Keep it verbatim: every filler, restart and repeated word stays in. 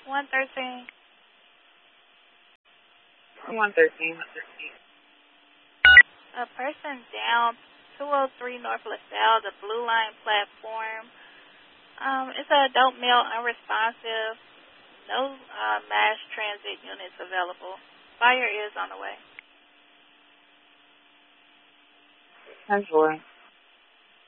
one thirteen. one thirteen. A person down two oh three North LaSalle, the Blue Line platform. Um, it's an adult male, unresponsive. No uh, mass transit units available. Fire is on the way. ten four.